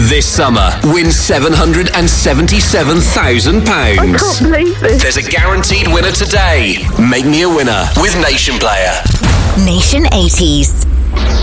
This summer, win £777,000. I can't believe this. There's a guaranteed winner today. Make me a winner with Nation Player. Nation 80s.